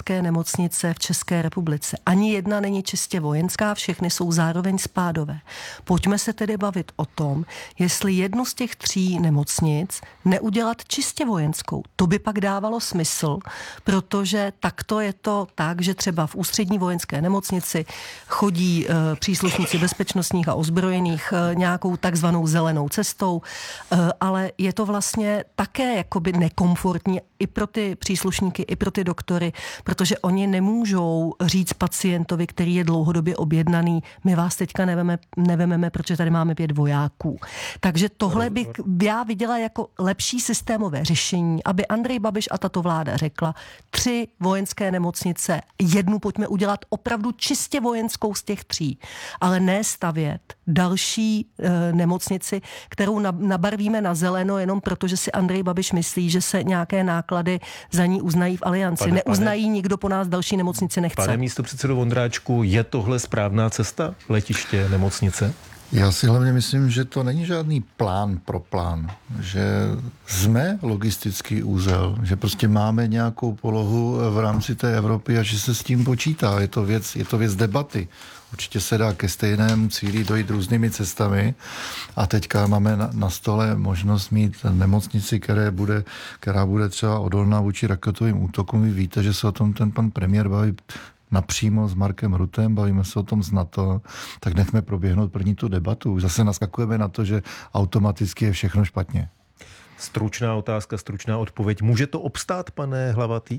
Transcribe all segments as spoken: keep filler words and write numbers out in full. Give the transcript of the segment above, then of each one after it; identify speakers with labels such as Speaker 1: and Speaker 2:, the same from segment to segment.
Speaker 1: nemocnice v České republice. Ani jedna není čistě vojenská, všechny jsou zároveň spádové. Pojďme se tedy bavit o tom, jestli jednu z těch tří nemocnic neudělat čistě vojenskou. To by pak dávalo smysl, protože takto je to tak, že třeba v ústřední vojenské nemocnici chodí e, příslušníci bezpečnostních a ozbrojených e, nějakou takzvanou zelenou cestou, e, ale je to vlastně také jakoby nekomfortní i pro ty příslušníky, i pro ty doktory, protože oni nemůžou říct pacientovi, který je dlouhodobě objednaný, my vás teďka neveme, nevememe, protože tady máme pět vojáků. Takže tohle bych já viděla jako lepší systémové řešení, aby Andrej Babiš a tato vláda řekla, tři vojenské nemocnice, jednu pojďme udělat opravdu čistě vojenskou z těch tří, ale ne stavět další e, nemocnici, kterou nabarvíme na zeleno jenom proto, že si Andrej Babiš myslí, že se nějaké náklady za ní uznají v alianci. Pane, Neuznají, pane, nikdo po nás další nemocnici nechce.
Speaker 2: Pane místopředsedo Vondráčku, je tohle správná cesta? Letiště, nemocnice?
Speaker 3: Já si hlavně myslím, že to není žádný plán pro plán, že jsme logistický úzel, že prostě máme nějakou polohu v rámci té Evropy a že se s tím počítá. Je to věc, je to věc debaty. Určitě se dá ke stejnému cíli dojít různými cestami a teďka máme na, na stole možnost mít nemocnici, které bude, která bude třeba odolná vůči raketovým útokům. Vy víte, že se o tom ten pan premiér baví napřímo s Markem Rutem, bavíme se o tom z NATO, tak nechme proběhnout první tu debatu. Zase naskakujeme na to, že automaticky je všechno špatně.
Speaker 2: Stručná otázka, stručná odpověď. Může to obstát, pane Hlavatý?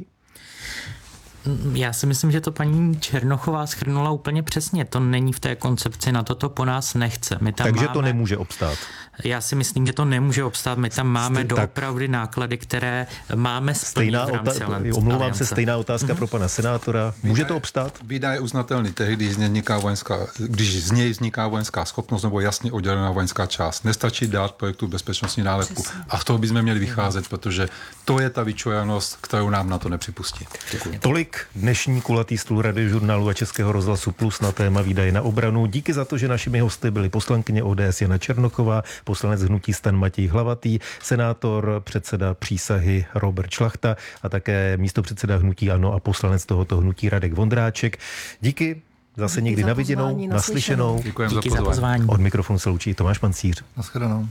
Speaker 4: Já si myslím, že to paní Černochová shrnula úplně přesně. To není v té koncepci, na to to po nás nechce. My tam
Speaker 2: Takže
Speaker 4: máme,
Speaker 2: to nemůže obstát.
Speaker 4: Já si myslím, že to nemůže obstát. My tam máme Stej, doopravdy náklady, které máme splnit v rámci
Speaker 2: ota- Omlouvám se, stejná otázka mm-hmm. pro pana senátora. Může to obstát?
Speaker 5: Výdaj je uznatelný tehdy, když vzniká vojenská, když z něj vzniká vojenská schopnost nebo jasně oddělená vojenská část. Nestačí dát projektu bezpečnostní nálepku. A z toho bychom měli vycházet, protože to je ta vyčojanost, kterou nám na to nepřipustí. Děkuji.
Speaker 2: Tolik dnešní kulatý stůl Radiožurnálu a Českého rozhlasu Plus na téma výdaje na obranu. Díky za to, že našimi hosty byli poslankyně O D S Jana Černochová, poslanec hnutí STAN Matěj Hlavatý, senátor, předseda přísahy Robert Šlachta a také místopředseda hnutí ANO a poslanec tohoto hnutí Radek Vondráček. Díky. Zase Díky někdy na viděnou, naslyšenou.
Speaker 5: Děkujeme
Speaker 4: Díky
Speaker 5: za pozvání.
Speaker 4: za pozvání.
Speaker 2: Od mikrofonu se loučí Tomáš Pancíř.
Speaker 3: Naschledanou.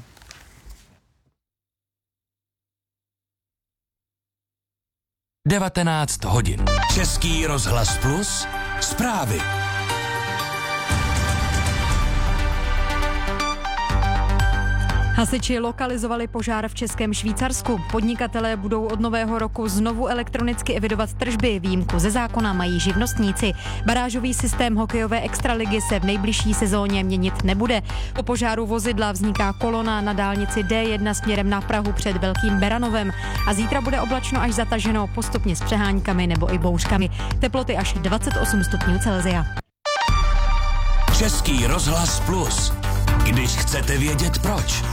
Speaker 6: devatenáct hodin. Český rozhlas Plus. Zprávy.
Speaker 7: Hasiči lokalizovali požár v Českém Švýcarsku. Podnikatelé budou od nového roku znovu elektronicky evidovat tržby. Výjimku ze zákona mají živnostníci. Barážový systém hokejové extraligy se v nejbližší sezóně měnit nebude. Po požáru vozidla vzniká kolona na dálnici D jedna směrem na Prahu před Velkým Beranovem. A zítra bude oblačno až zataženo, postupně s přeháňkami nebo i bouřkami. Teploty až dvacet osm stupňů Celsia.
Speaker 6: Český rozhlas Plus. Když chcete vědět proč.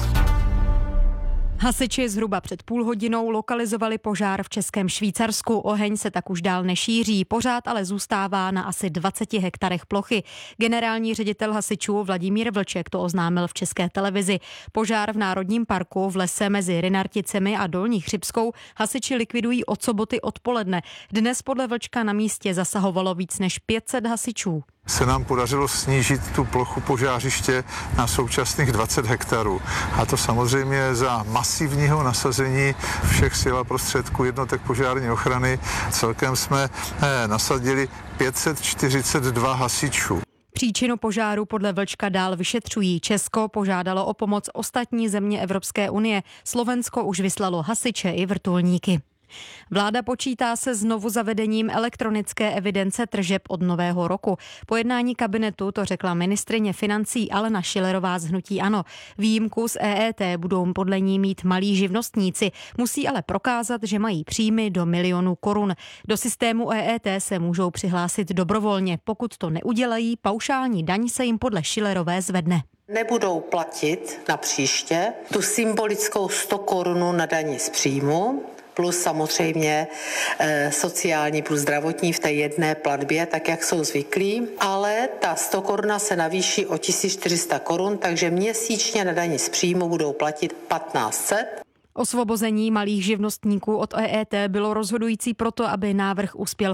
Speaker 7: Hasiči zhruba před půl hodinou lokalizovali požár v Českém Švýcarsku. Oheň se tak už dál nešíří, pořád ale zůstává na asi dvaceti hektarech plochy. Generální ředitel hasičů Vladimír Vlček to oznámil v České televizi. Požár v Národním parku v lese mezi Rynarticemi a Dolní Chřibskou hasiči likvidují od soboty odpoledne. Dnes podle Vlčka na místě zasahovalo víc než pět set hasičů.
Speaker 8: Se nám podařilo snížit tu plochu požářiště na současných dvacet hektarů. A to samozřejmě za masivního nasazení všech sil a prostředků jednotek požární ochrany. Celkem jsme nasadili pět set čtyřicet dva hasičů.
Speaker 7: Příčinu požáru podle Vlčka dál vyšetřují. Česko požádalo o pomoc ostatní země Evropské unie. Slovensko už vyslalo hasiče i vrtulníky. Vláda počítá se znovu zavedením elektronické evidence tržeb od nového roku. Po jednání kabinetu to řekla ministryně financí Alena Schillerová z hnutí ANO. Výjimku z E E T budou podle ní mít malí živnostníci, musí ale prokázat, že mají příjmy do milionu korun. Do systému E E T se můžou přihlásit dobrovolně. Pokud to neudělají, paušální daň se jim podle Schillerové zvedne.
Speaker 9: Nebudou platit na příště tu symbolickou sto korun na dani z příjmu, plus samozřejmě e, sociální plus zdravotní v té jedné platbě, tak jak jsou zvyklí, ale ta sto koruna se navýší o tisíc čtyři sta korun, takže měsíčně na dani z příjmu budou platit patnáct set.
Speaker 7: Osvobození malých živnostníků od E E T bylo rozhodující proto, aby návrh uspěl